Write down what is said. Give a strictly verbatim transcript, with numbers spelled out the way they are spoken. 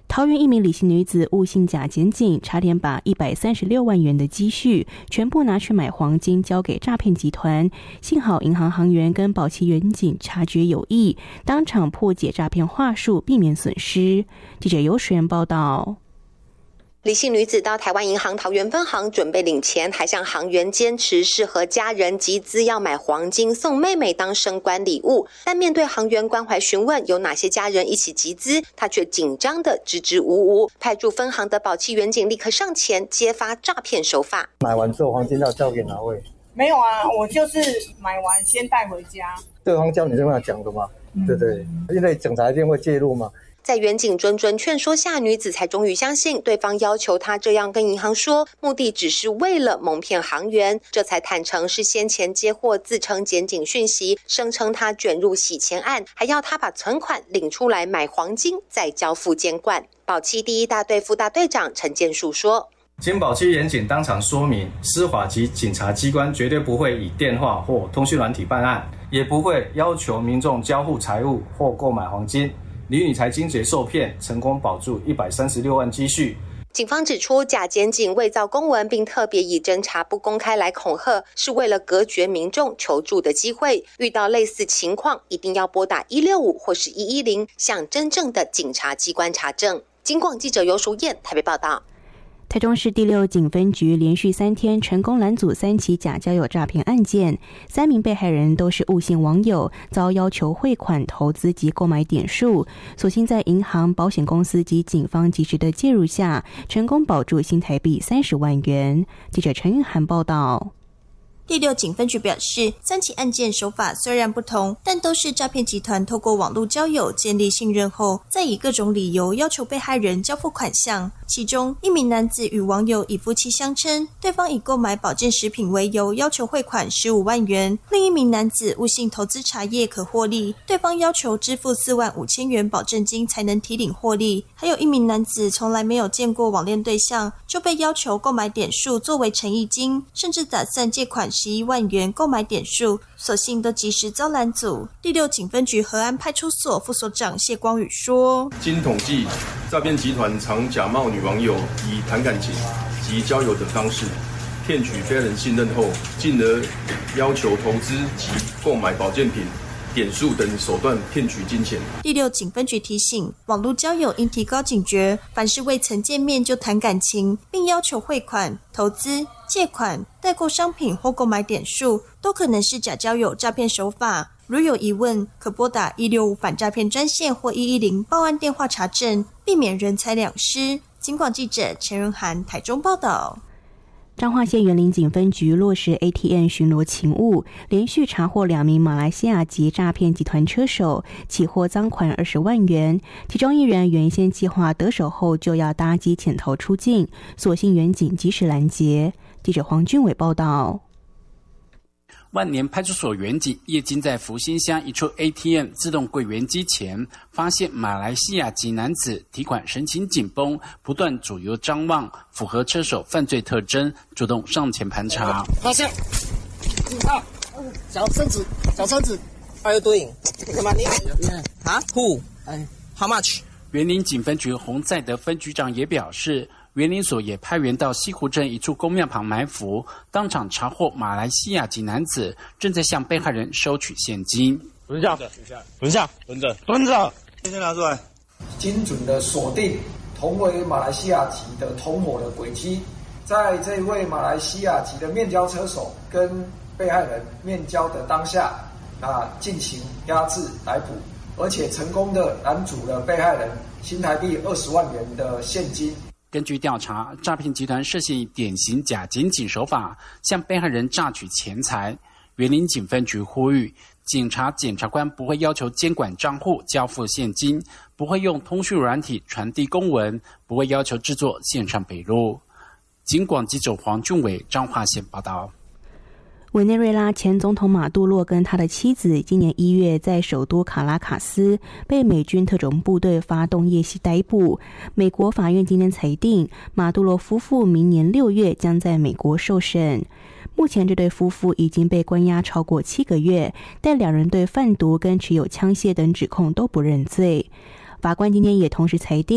桃园一名李姓女子误信假检警，差点把一百三十六万元的积蓄全部拿去买黄金，交给诈骗集团。幸好银行行员跟保期员警察觉有异，当场破解诈骗话术，避免损失。记者尤水源报道。 李姓女子到台湾银行桃园分行准备领钱，还向行员坚持是和家人集资要买黄金送妹妹当升官礼物，但面对行员关怀询问有哪些家人一起集资，她却紧张的支支吾吾。派驻分行的保期员警立刻上前揭发诈骗手法。 买完之后黄金要交给哪位？ 没有啊，我就是买完先带回家。 对方教你这样讲的吗？嗯、对对，因为警察一定会介入嘛。 在员警谆谆劝说下，女子才终于相信对方要求她这样跟银行说，目的只是为了蒙骗行员，这才坦诚是先前接获自称检警讯息，声称她卷入洗钱案，还要她把存款领出来买黄金，再交付监管。保期第一大队副大队长陈建树说， 经保期员警当场说明，司法及警察机关绝对不会以电话或通讯软体办案，也不会要求民众交付财物或购买黄金。李女才经结受骗，成功保住一百三十六万积蓄。 警方指出，假检警伪造公文，并特别以侦查不公开来恐吓，是为了隔绝民众求助的机会。遇到类似情况，一定要拨打一六五或是一一零，向真正的警察机关查证。警广记者尤淑燕台北报道。 台中市第六警分局连续三天成功拦阻三起假交友诈骗案件，三名被害人都是误信网友，遭要求汇款、投资及购买点数。所幸在银行、保险公司及警方及时的介入下，成功保住新台币三十万元。记者陈玉涵报道。 第六警分局表示，三起案件手法虽然不同，但都是诈骗集团透过网络交友建立信任后，再以各种理由要求被害人交付款项。其中一名男子与网友以夫妻相称，对方以购买保健食品为由要求汇款十五万元；另一名男子误信投资茶叶可获利，对方要求支付四万五千元保证金才能提领获利。还有一名男子从来没有见过网恋对象，就被要求购买点数作为诚意金，甚至打算借款十一万元购买点数，所幸都及时遭拦阻。第六警分局和安派出所副所长谢光宇说， 经统计，诈骗集团常假冒女网友，以谈感情及交友的方式骗取被害人信任后，进而要求投资及购买保健品、点数等手段骗取金钱。 第六警分局提醒，网络交友应提高警觉，凡是未曾见面就谈感情，并要求汇款、投资、借款、代购商品或购买点数，都可能是假交友诈骗手法。如有疑问，可拨打一六五反诈骗专线或一一零报案电话查证，避免人财两失。警广记者陈仁涵台中报道。 彰化县员林警分局落实 A T M 巡逻勤务，连续查获两名马来西亚籍诈骗集团车手，起获赃款二十万元。其中一人原先计划得手后就要搭机潜逃出境，所幸员警及时拦截。记者黄俊伟报道。 万年派出所员警夜间在福兴乡一处 A T M 自动柜员机前，发现马来西亚籍男子提款神情紧绷，不断左右张望，符合车手犯罪特征，主动上前盘查。 发现，啊，小身子，小身子 ，How you doing? Good morning. 啊 ，Who? 哎 ，How much? 员林警分局洪在德分局长也表示，员林所也派员到西湖镇一处公庙旁埋伏，当场查获马来西亚籍男子正在向被害人收取现金。 蹲下，蹲下，蹲下，蹲着，蹲着，现金拿出来。 精准的锁定同为马来西亚籍的同伙的轨迹，在这一位马来西亚籍的面交车手跟被害人面交的当下，那进行压制逮捕，而且成功的拦阻了被害人新台币二十万元的现金。 根据调查，诈骗集团涉嫌以典型假检警手法向被害人榨取钱财。员林警分局呼吁，警察检察官不会要求监管账户交付现金，不会用通讯软体传递公文，不会要求制作线上笔录。警广记者黄俊伟彰化县报道。 委内瑞拉前总统马杜罗跟他的妻子今年一月在首都卡拉卡斯被美军特种部队发动夜袭逮捕。美国法院今天裁定，马杜罗夫妇明年六月将在美国受审。目前这对夫妇已经被关押超过七个月，但两人对贩毒跟持有枪械等指控都不认罪。法官今天也同时裁定